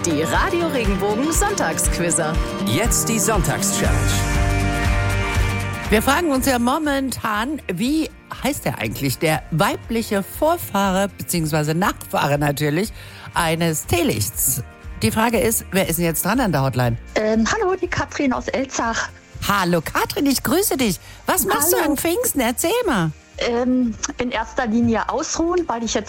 Die Radio Regenbogen Sonntagsquizzer. Jetzt die Sonntagschallenge. Wir fragen uns ja momentan, wie heißt der eigentlich, der weibliche Vorfahre bzw. Nachfahre natürlich eines Teelichts? Die Frage ist, wer ist denn jetzt dran an der Hotline? Hallo, die Katrin aus Elzach. Hallo Katrin, ich grüße dich. Was machst du an Pfingsten? Erzähl mal. In erster Linie ausruhen, weil ich jetzt